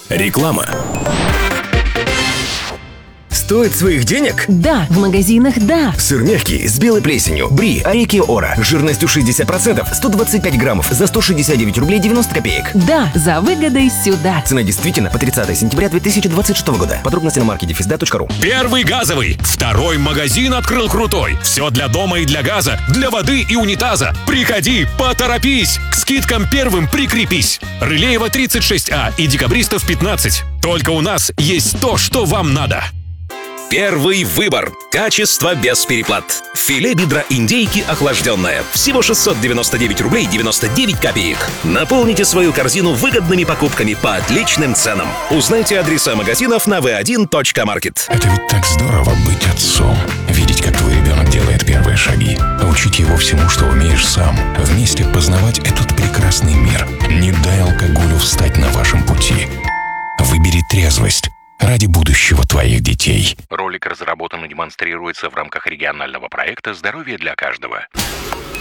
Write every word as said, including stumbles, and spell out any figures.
Реклама. Стоит своих денег? Да, в магазинах да. Сыр мягкий с белой плесенью. Бри, Ареки Ора. Жирностью шестьдесят процентов. сто двадцать пять граммов за сто шестьдесят девять рублей девяносто копеек. Да, за выгодой сюда. Цена действительно по тридцатое сентября две тысячи двадцать шестого года. Подробности на марке дефисда точка ру. Первый газовый. Второй магазин открыл крутой. Все для дома и для газа, для воды и унитаза. Приходи, поторопись. К скидкам первым прикрепись. Рылеева тридцать шесть А и Декабристов пятнадцать. Только у нас есть то, что вам надо. Первый выбор. Качество без переплат. Филе бедра индейки охлажденное. Всего шестьсот девяносто девять рублей девяносто девять копеек. Наполните свою корзину выгодными покупками по отличным ценам. Узнайте адреса магазинов на ви один точка маркет. Это ведь так здорово быть отцом. Видеть, как твой ребенок делает первые шаги. Учить его всему, что умеешь сам. Вместе познавать этот прекрасный мир. Не дай алкоголю встать на вашем пути. Выбери трезвость ради будущего твоих детей. Ролик разработан и демонстрируется в рамках регионального проекта «Здоровье для каждого».